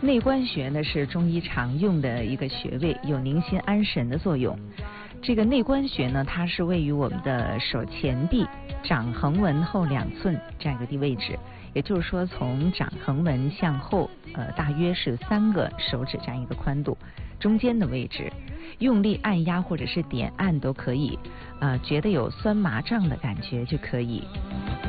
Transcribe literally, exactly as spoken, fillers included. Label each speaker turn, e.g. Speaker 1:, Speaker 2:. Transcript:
Speaker 1: 内关穴呢是中医常用的一个穴位，有宁心安神的作用。这个内关穴呢，它是位于我们的手前臂掌横纹后两寸这样一个地位置，也就是说从掌横纹向后，呃，大约是三个手指这样一个宽度，中间的位置，用力按压或者是点按都可以，呃，觉得有酸麻胀的感觉就可以。